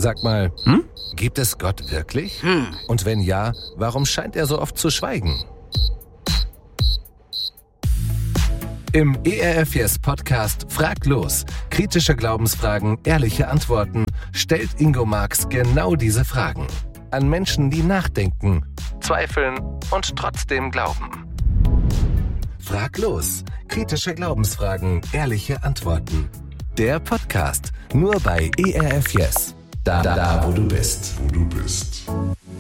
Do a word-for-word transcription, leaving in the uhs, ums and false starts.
Sag mal, Hm? gibt es Gott wirklich? Hm. Und wenn ja, warum scheint er so oft zu schweigen? Im E R F Yes Podcast Frag los. Kritische Glaubensfragen, ehrliche Antworten stellt Ingo Marx genau diese Fragen. An Menschen, die nachdenken, zweifeln und trotzdem glauben. Frag los. Kritische Glaubensfragen, ehrliche Antworten. Der Podcast nur bei E R F Yes. Da, da, da, wo du bist. Wo du bist.